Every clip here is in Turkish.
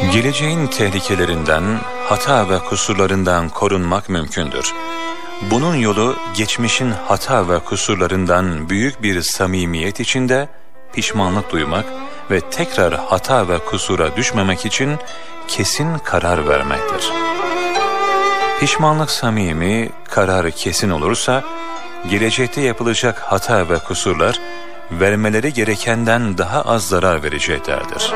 Geleceğin tehlikelerinden, hata ve kusurlarından korunmak mümkündür. Bunun yolu geçmişin hata ve kusurlarından büyük bir samimiyet içinde pişmanlık duymak ve tekrar hata ve kusura düşmemek için kesin karar vermektir. Pişmanlık samimi, kararı kesin olursa, gelecekte yapılacak hata ve kusurlar vermeleri gerekenden daha az zarar vereceklerdir.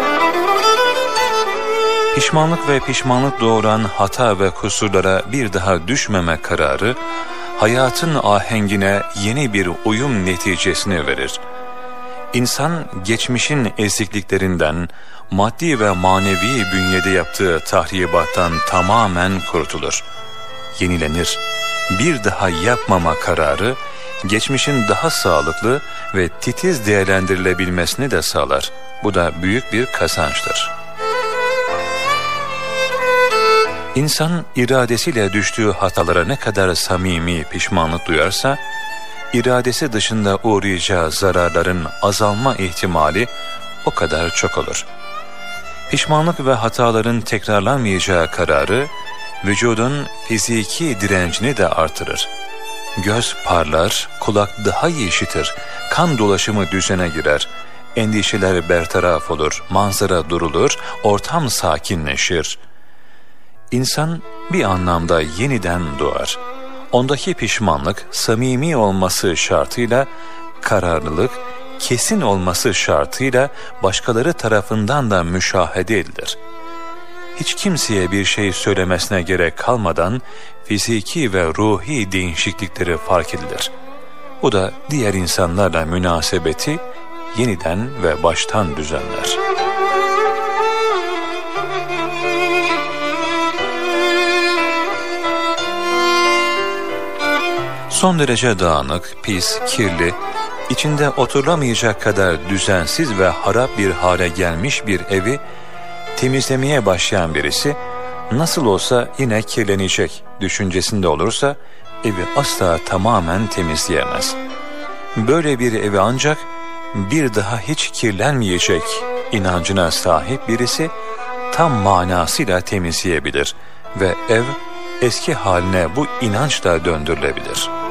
Pişmanlık ve pişmanlık doğuran hata ve kusurlara bir daha düşmeme kararı, hayatın ahengine yeni bir uyum neticesini verir. İnsan geçmişin ezikliklerinden, maddi ve manevi bünyede yaptığı tahribattan tamamen kurtulur. Yenilenir. Bir daha yapmama kararı, geçmişin daha sağlıklı ve titiz değerlendirilebilmesini de sağlar. Bu da büyük bir kazançtır. İnsan iradesiyle düştüğü hatalara ne kadar samimi pişmanlık duyarsa, iradesi dışında uğrayacağı zararların azalma ihtimali o kadar çok olur. Pişmanlık ve hataların tekrarlanmayacağı kararı, vücudun fiziki direncini de artırır. Göz parlar, kulak daha iyi işitir, kan dolaşımı düzene girer, endişeler bertaraf olur, manzara durulur, ortam sakinleşir. İnsan bir anlamda yeniden doğar. Ondaki pişmanlık samimi olması şartıyla, kararlılık kesin olması şartıyla başkaları tarafından da müşahede edilir. Hiç kimseye bir şey söylemesine gerek kalmadan fiziki ve ruhi değişiklikleri fark edilir. Bu da diğer insanlarla münasebeti yeniden ve baştan düzenler. Son derece dağınık, pis, kirli, içinde oturulamayacak kadar düzensiz ve harap bir hale gelmiş bir evi temizlemeye başlayan birisi, nasıl olsa yine kirlenecek düşüncesinde olursa, evi asla tamamen temizleyemez. Böyle bir evi ancak bir daha hiç kirlenmeyecek inancına sahip birisi tam manasıyla temizleyebilir ve ev eski haline bu inançla döndürülebilir.